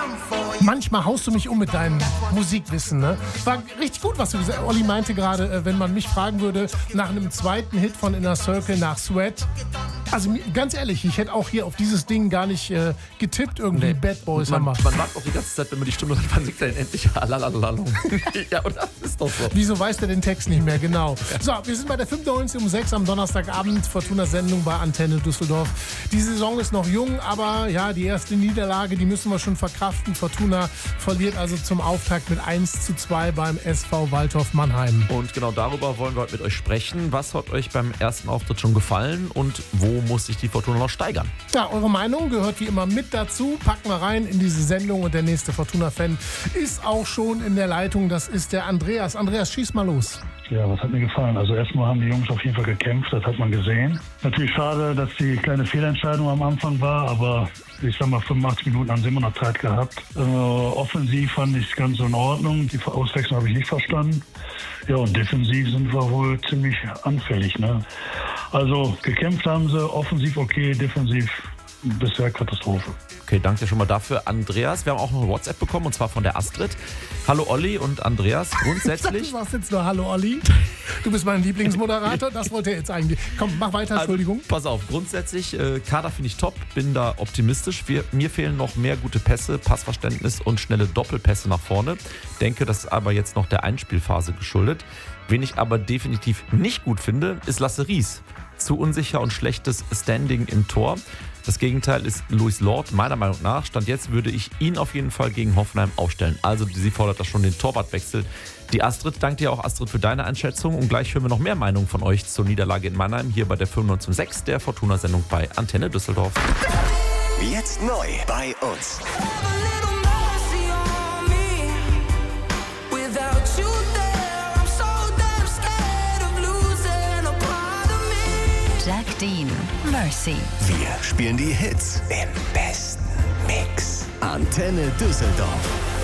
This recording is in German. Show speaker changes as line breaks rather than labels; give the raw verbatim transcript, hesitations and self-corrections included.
Manchmal haust du mich um mit deinem Musikwissen, ne? War richtig gut, was du gesagt hast. Olli meinte gerade, äh, wenn man mich fragen würde, nach einem zweiten Hit von Inner Circle, nach Sweat. Also ganz ehrlich, ich hätte auch hier auf dieses Ding gar nicht äh, getippt, irgendwie. Nee. Bad Boys
man,
haben wir.
Man wartet auch die ganze Zeit, wenn man die Stimme hört, wann singt er denn endlich Alalalala. Ja, und das ist doch so.
Wieso weiß der den Text nicht mehr? Genau. So, wir sind bei der fünfundneunzig um sechs am Donnerstagabend. Fortuna-Sendung bei Antenne Düsseldorf. Die Saison ist noch jung, aber ja, die erste Niederlage, die müssen wir schon verkraften. Fortuna verliert also zum Auftakt mit eins zu zwei beim S V Waldhof Mannheim.
Und genau darüber wollen wir heute mit euch sprechen. Was hat euch beim ersten Auftritt schon gefallen und wo muss sich die Fortuna noch steigern?
Ja, eure Meinung gehört wie immer mit dazu. Packen wir rein in diese Sendung und der nächste Fortuna-Fan ist auch schon in der Leitung. Das ist der Andreas. Andreas, schieß mal los.
Ja, was hat mir gefallen? Also erstmal haben die Jungs auf jeden Fall gekämpft, das hat man gesehen. Natürlich schade, dass die kleine Fehlentscheidung am Anfang war, aber ich sag mal, fünfundachtzig Minuten haben sie immer noch Zeit gehabt. Äh, offensiv fand ich es ganz in Ordnung, die Auswechslung habe ich nicht verstanden. Ja, und defensiv sind wir wohl ziemlich anfällig, ne? Also gekämpft haben sie, offensiv okay, defensiv bisher Katastrophe.
Okay, danke schon mal dafür, Andreas. Wir haben auch noch ein WhatsApp bekommen, und zwar von der Astrid. Hallo Olli und Andreas, grundsätzlich...
Du machst jetzt nur Hallo Olli. Du bist mein Lieblingsmoderator, das wollte er jetzt eigentlich. Komm, mach weiter, Entschuldigung.
Also, pass auf, grundsätzlich, äh, Kader finde ich top, bin da optimistisch. Wir, mir fehlen noch mehr gute Pässe, Passverständnis und schnelle Doppelpässe nach vorne. Denke, das ist aber jetzt noch der Einspielphase geschuldet. Wen ich aber definitiv nicht gut finde, ist Lasse Ries. Zu unsicher und schlechtes Standing im Tor. Das Gegenteil ist Luis Lord, meiner Meinung nach. Stand jetzt würde ich ihn auf jeden Fall gegen Hoffenheim aufstellen. Also sie fordert da schon den Torwartwechsel. Die Astrid, danke dir auch, Astrid, für deine Einschätzung. Und gleich hören wir noch mehr Meinungen von euch zur Niederlage in Mannheim hier bei der fünfundneunzig Komma sechs der Fortuna-Sendung bei Antenne Düsseldorf.
Jetzt neu bei uns.
Jack Dean, Mercy.
Wir spielen die Hits im besten Mix. Antenne Düsseldorf.